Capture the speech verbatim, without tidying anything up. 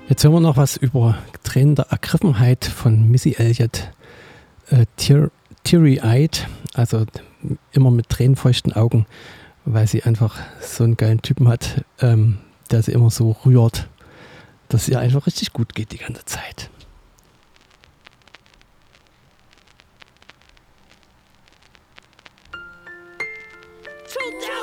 Jetzt hören wir noch was über Tränen der Ergriffenheit von Missy Elliott. Äh, tear, Teary-eyed, also immer mit tränenfeuchten Augen, weil sie einfach so einen geilen Typen hat, ähm, der sie immer so rührt, dass es ihr einfach richtig gut geht die ganze Zeit. two thousand